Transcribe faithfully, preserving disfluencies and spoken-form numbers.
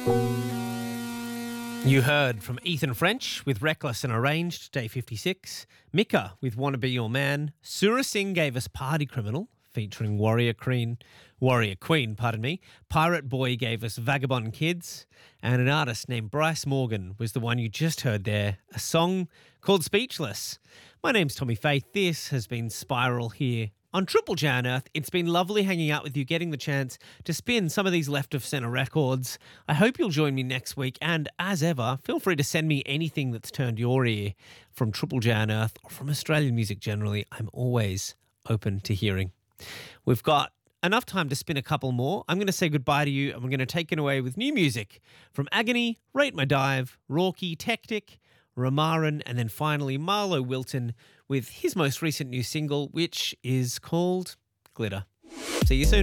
You heard from Ethan French with Reckless and Arranged, day fifty-six. Mika with Wanna Be Your Man. Surah Singh gave us Party Criminal, featuring Warrior Queen, Warrior Queen, pardon me. Pirate Boy gave us Vagabond Kids. And an artist named Bryce Morgan was the one you just heard there, a song called Speechless. My name's Tommy Faith. This has been Spiral here on Triple J on Earth. It's been lovely hanging out with you, getting the chance to spin some of these left of centre records. I hope you'll join me next week, and as ever, feel free to send me anything that's turned your ear from Triple J on Earth or from Australian music generally. I'm always open to hearing. We've got enough time to spin a couple more. I'm going to say goodbye to you, and we're going to take it away with new music from Agony, Rate My Dive, Rauki, Tectic, Ramaran, and then finally Marlo Wilton with his most recent new single, which is called Glitter. See you soon.